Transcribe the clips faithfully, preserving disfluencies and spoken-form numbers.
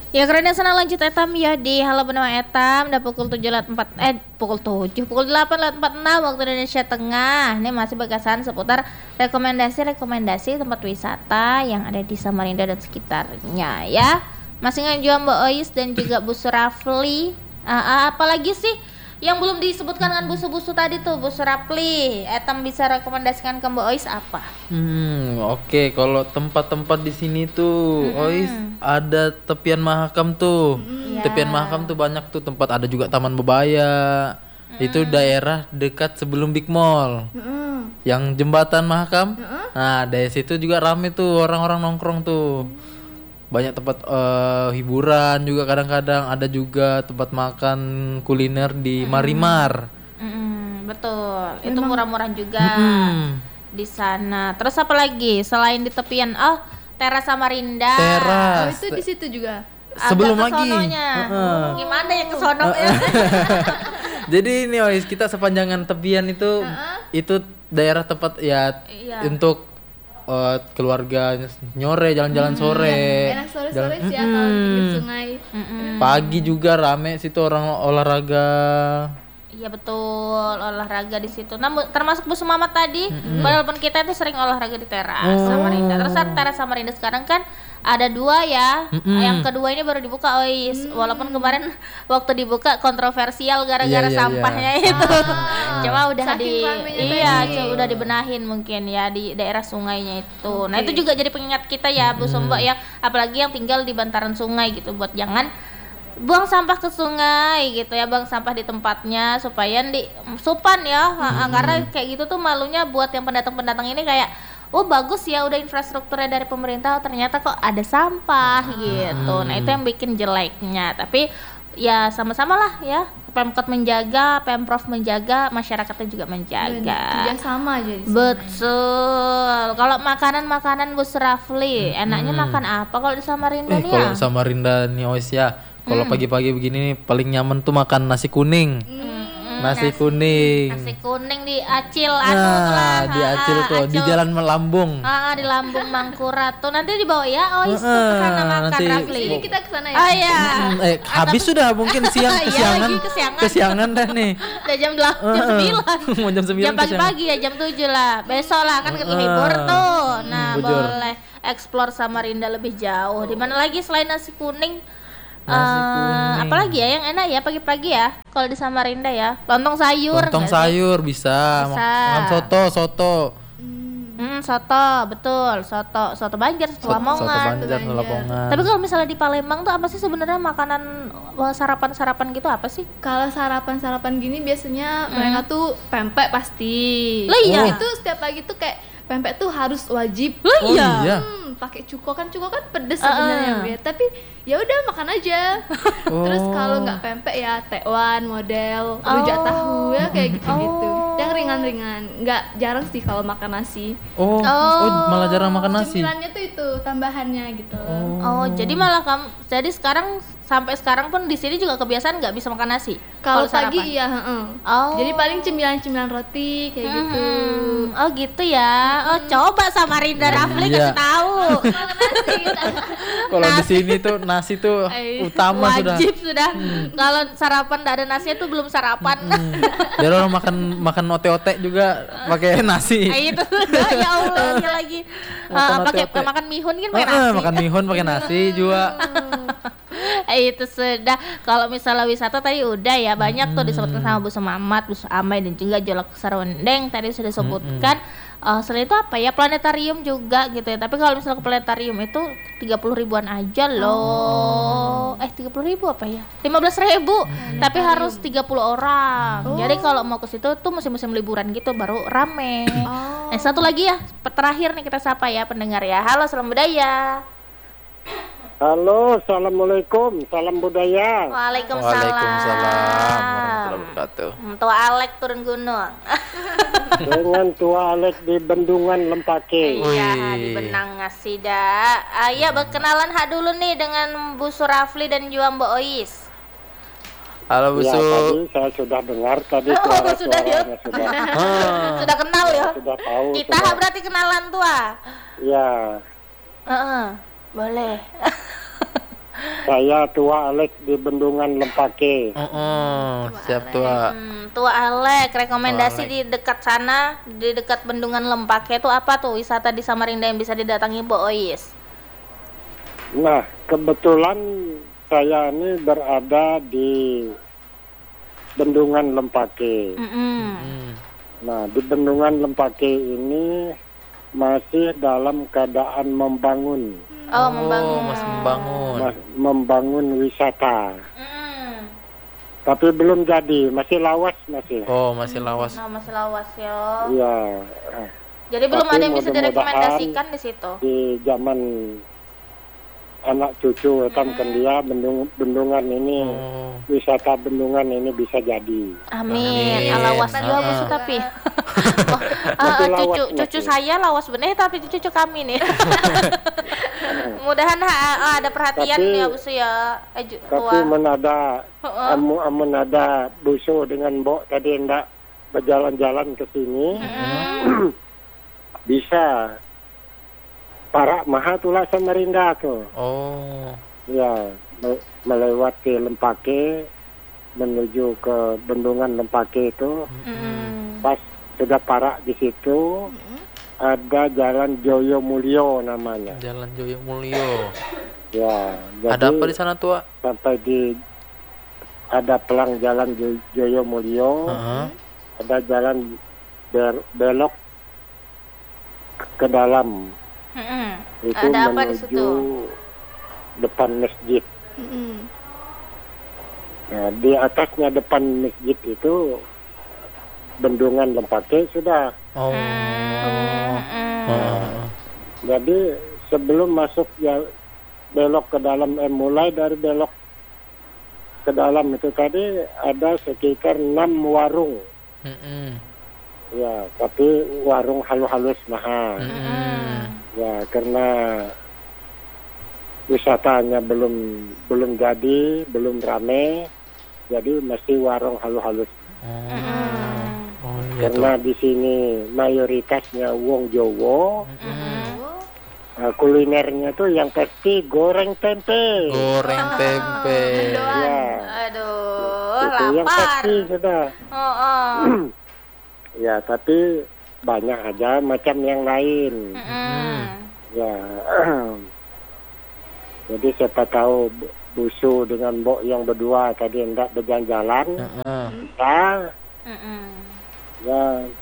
Ya karena sana lanjut etam ya di Halo Benua Etam udah pukul tujuh lewat empat eh pukul tujuh pukul delapan lewat empat puluh enam waktu Indonesia Tengah. Ini masih bagasan seputar rekomendasi-rekomendasi tempat wisata yang ada di Samarinda dan sekitarnya ya. Masih ngajuan Mbak Ois dan juga Bu Surafli. Uh, uh, apalagi sih yang belum disebutkan dengan busu-busu tadi tuh Bu Surafli. Etam bisa rekomendasikan ke Mbak Ois apa? Hmm, oke. Okay. Kalau tempat-tempat di sini tuh, mm-hmm. Ois ada tepian Mahakam tuh. Mm-hmm. Tepian Mahakam tuh banyak tuh tempat. Ada juga Taman Bebaya. Mm-hmm. Itu daerah dekat sebelum Big Mall. Mm-hmm. Yang jembatan Mahakam. Mm-hmm. Nah, dari situ juga rame tuh orang-orang nongkrong tuh. Banyak tempat uh, hiburan juga kadang-kadang. Ada juga tempat makan kuliner di mm-hmm. Marimar. Mm-hmm. Betul. Memang. Itu murah-murah juga. Mm-hmm. Di sana. Terus apa lagi selain di tepian? Oh, Teras Samarinda. Teras. Oh, itu di situ juga. Sebelum lagi. Uh-uh. Gimana ya kesono ya? Jadi ini Ois, kita sepanjangan tepian itu uh-uh. itu daerah tempat ya iya. untuk uh, keluarga nyore jalan-jalan hmm, sore. Enak sore-sore sih ya kalau di pinggir sungai. Mm-mm. Pagi juga rame situ orang olahraga. Iya betul, olahraga di situ. Nah, termasuk Bu Sumamat tadi, mm-hmm. walaupun kita itu sering olahraga di Teras oh. Samarinda. Terus Teras Samarinda sekarang kan ada dua ya. Mm-hmm. Yang kedua ini baru dibuka Ois. Mm. Walaupun kemarin waktu dibuka kontroversial gara-gara yeah, yeah, sampahnya yeah. itu. Ah. Cuma udah Saking di iya, cuma udah dibenahin mungkin ya di daerah sungainya itu. Okay. Nah, itu juga jadi pengingat kita ya Bu Somba ya, apalagi yang tinggal di bantaran sungai gitu buat jangan buang sampah ke sungai gitu ya, buang sampah di tempatnya supaya di supan ya. Hmm. Karena kayak gitu tuh malunya buat yang pendatang-pendatang ini kayak oh bagus ya udah infrastrukturnya dari pemerintah, oh, ternyata kok ada sampah hmm. gitu. Nah itu yang bikin jeleknya. Tapi ya sama-sama lah ya, Pemkot menjaga, Pemprov menjaga, masyarakatnya juga menjaga. Kerja sama aja. Betul. Kalau makanan-makanan Bu Surafli, hmm. enaknya makan apa kalau di Samarinda eh, nih kalau ya? Kalau Samarinda nih Ois ya. Kalau hmm. pagi-pagi begini nih paling nyaman tuh makan nasi kuning. Hmm, nasi, nasi kuning. Nasi kuning di Acil nah, anu lah. Di Acil tuh, Acil. Di Jalan Melambung. Ah, di Lambung Mangkurat tuh. Nanti dibawa ya. Oh, itu ke sana makan Rafli. Ini kita ke sana ya. Oh iya. Hmm, eh habis Atau, sudah mungkin siang kesiangan. Iya, kesiangan. Kesiangan dah nih. Udah jam delapan, jam sembilan. Mau jam sembilan. Jam pagi-pagi ya, jam tujuh lah. Besok lah kan uh, libur tuh. Nah, bujur. Boleh explore Samarinda lebih jauh. Di mana lagi selain nasi kuning? Nasi uh, apalagi ya yang enak ya pagi-pagi ya kalau di Samarinda ya, lontong sayur. Lontong sayur bisa. bisa. Makan soto, soto. Hmm, soto betul, soto, soto Banjar, Lamongan. Soto Banjar, Lamongan. Tapi kalau misalnya di Palembang tuh apa sih sebenarnya makanan sarapan-sarapan gitu apa sih? Kalau sarapan-sarapan gini biasanya hmm. mereka tuh pempek pasti. Lah iya. Itu setiap pagi tuh kayak pempek tuh harus wajib. Lah iya. Oh, iya. Hmm, pakai cuko kan cuko kan pedes sebenarnya uh, uh. tapi ya udah makan aja. Oh. Terus kalau nggak pempek ya tekwan model rujak oh. tahu ya kayak gitu-gitu. Oh. Yang ringan-ringan. Nggak jarang sih kalau makan nasi. Oh. oh. Oh, malah jarang makan nasi. Cemilannya tuh itu tambahannya gitu. Oh, oh jadi malah kamu jadi sekarang sampai sekarang pun di sini juga kebiasaan nggak bisa makan nasi. Kalau pagi iya, heeh. Oh. Jadi paling cemilan-cemilan roti kayak hmm. gitu. Oh, gitu ya. Oh, coba Samarinda Rafli kasih tahu. Kalau di sini tuh nasi tuh utama wajib sudah. Wajib sudah. Hmm. Kalau sarapan enggak ada nasinya tuh belum sarapan. Hmm. Jadi orang makan makan ote-ote juga pakai nasi. Itu ya Allah ya lagi. Uh, pakai makan mihun kan pakai nasi. Makan mihun pakai nasi juga. Itu sudah. Kalau misalnya wisata tadi udah ya banyak hmm. tuh disebutkan sama Bu Sumamat, Bu Amai dan juga Jolok Sarwendeng tadi sudah disebutkan. Hmm. Uh, selain itu apa ya, planetarium juga gitu ya. Tapi kalau misalnya ke planetarium itu tiga puluh ribuan aja loh. Oh. Eh tiga puluh ribu apa ya? lima belas ribu. Hmm. Tapi harus tiga puluh orang. Oh. Jadi kalau mau ke situ tuh musim-musim liburan gitu baru rame. Oh. Nah, satu lagi ya, terakhir nih kita sapa ya pendengar ya. Halo, salam budaya. Halo, assalamualaikum, salam budaya. Waalaikumsalam. Waalaikumsalam warahmatullahi wabarakatuh. Tua Alek turun gunung. Dengan Tua Alek di Bendungan Lempake. Iya, di Benang Ngasida. Ah, ya, berkenalan hak dulu nih dengan Bu Surafli dan juga Mbak Ois. Halo Bu Su. Ya, tadi saya sudah dengar tadi suara-suaranya oh, sudah, ya? sudah. Ah. Sudah kenal ya? Sudah tahu. Kita sudah. berarti kenalan tua. Ya. Uh-uh. Boleh. Saya tua Alek di Bendungan Lempake. Oh, oh, siap tua. Hmm, tua Alek, rekomendasi Tua di dekat sana, di dekat Bendungan Lempake itu apa tuh wisata di Samarinda yang bisa didatangi Bu Ois? Nah, kebetulan saya ini berada di Bendungan Lempake. Mm-mm. Hmm. Nah, di Bendungan Lempake ini masih dalam keadaan membangun, Oh, membangun. masih membangun. mas- membangun wisata. Mm. Tapi belum jadi, masih lawas masih. Oh, masih lawas. Nah, masih lawas ya. Iya, Jadi belum Tapi ada yang bisa mudah-mudahan direkomendasikan di situ. di zaman anak cucu etam kan dia bendung, bendungan ini Oh. wisata bendungan ini bisa jadi. Amin. Amin. Ah, lawas Ah. juga Bu Su, tapi. Wah, ah, Masih ah, lawas cucu masih. cucu saya lawas bener tapi cucu kami nih. Mudahan ha- ada perhatian Tapi- ya Bu Su ya. Eh, ju- Tapi tua. menada Heeh. amu amun ada busu dengan Mbok tadi hendak berjalan-jalan ke sini bisa para maha tulah Samarinda tuh. Oh. Ya, me- melewati Lempake menuju ke Bendungan Lempake itu. Mm. Pas sudah parak di situ ada Jalan Joyo Mulyo namanya. Jalan Joyo Mulyo. Ya, jadi Ada apa di sana tua? sampai di ada pelang Jalan Jo- Joyo Mulyo, Heeh. ada jalan ber- belok ke dalam. Mm-mm. Itu Ada apa di menuju situ? depan masjid. Mm-mm. Nah, di atasnya depan masjid itu Bendungan Lempake sudah. Oh. Mm-mm. Oh. Jadi sebelum masuk ya belok ke dalam, eh, mulai dari belok ke dalam itu tadi ada sekitar enam warung. Mm-mm. Ya, tapi warung halus-halus mahal. Mm-mm. Ya, karena wisatanya belum belum jadi, belum rame, jadi masih warung halus-halus. Oh. Mm. Oh, iya tuh. Karena di sini mayoritasnya wong Jowo, uh, kulinernya tuh yang pasti goreng tempe. Goreng tempe. Ya, Aduh, itu yang lapar. pasti sudah. Oh, oh. Ya, tapi banyak aja macam yang lain. Mm-mm. Ya, jadi siapa tahu Bu- Busu dengan Mbok yang berdua tadi hendak berjalan-jalan, Heeh. kita Mm-mm. ya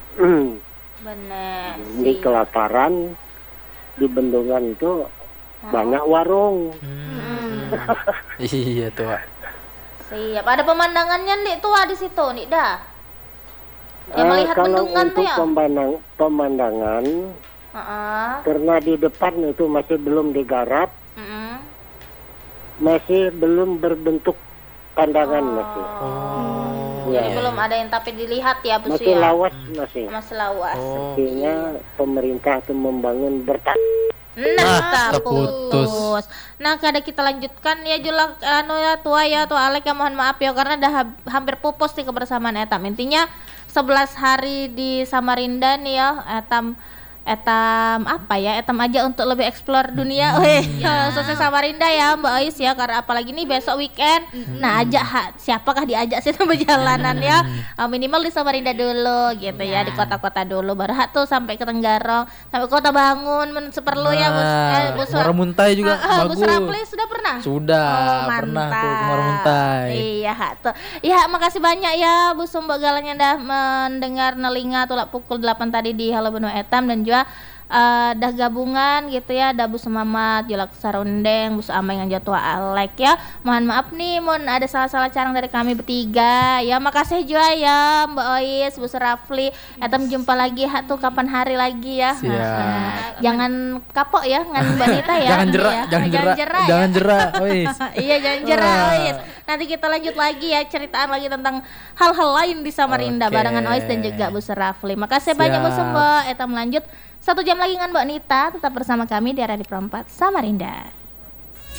Bener ini sih. kelaparan di Bendungan itu banyak warung. Hmm. Iya tua. Siap. Ada pemandangannya nih tua di situ nih dah. Ya Eh, melihat kalau bendungan tuh untuk ya. pemandang, pemandangan Heeh. karena di depan itu masih belum digarap, Mm-mm. masih belum berbentuk pandangan masih. Oh. Ya. Jadi belum ada yang tapi dilihat ya Bu Su Masih ya. lawas masih. Masih lawas. Oh. Artinya pemerintah itu membangun bertahap. Nah, terputus. terputus. Nah, kada kita lanjutkan ya Julak anu ya tua ya tua Alek ya mohon maaf ya karena dah hab- hampir pupus nih kebersamaan etam. Intinya sebelas hari di Samarinda nih ya etam etam apa ya etam aja untuk lebih explore dunia weh khususnya Samarinda ya Mbak Ais ya karena apalagi nih besok weekend nah ajak ha, siapakah diajak sih perjalanan ya Uh, minimal di Samarinda dulu gitu ya di kota-kota dulu baru hak tuh sampai ke Tenggarong sampai Kota Bangun men seperlu ya Bus eh, Bus Muara Muntai juga Ah, ah, Bus bagus. Rapli sudah pernah Sudah, Oh, pernah mantap. tuh ke Muara Muntai. Iya, hak tuh. Ya, makasih banyak ya Bu Sumbo Galang yang dah mendengar nelinga tulak pukul delapan tadi di Halo Benua Etam dan juga eh, dah gabungan gitu ya, ada Bu Semamat, Julak Sarundeng, Bu Ameng yang jatuh Alek ya. Mohon maaf nih, mohon ada salah-salah carang dari kami bertiga. Ya, makasih juga ya Mbak Ois, Bu Rafli. Etam jumpa lagi hak tuh kapan hari lagi ya. Siap. Nah, jangan kapok ya ngan Mbak Nita ya. Jangan nanti jerak, ya. jangan jerak, ya. jangan jerak, wis. Iya jangan jerah Wah. Ois. Nanti kita lanjut lagi ya ceritaan lagi tentang hal-hal lain di Samarinda Oke. barengan Ois dan juga Bu Rafli. Makasih banyak Bu Siap. Sembo. Eta melanjut satu jam lagi dengan Mbak Nita. Tetap bersama kami di Radio Perempat Samarinda.